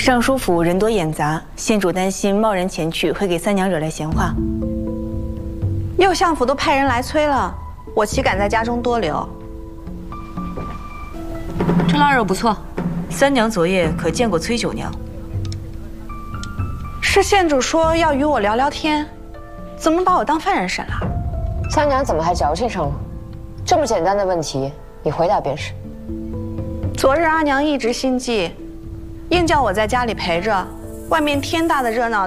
尚书府人多眼杂，县主担心贸然前去会给三娘惹来闲话。 右相府都派人来催了，我岂敢在家中多留？ 这腊肉不错，三娘昨夜可见过崔九娘？ 是县主说要与我聊聊天，怎么把我当犯人审了？ 三娘怎么还矫情上了？这么简单的问题，你回答便是。 昨日阿娘一直心悸，硬叫我在家里陪着，外面天大的热闹，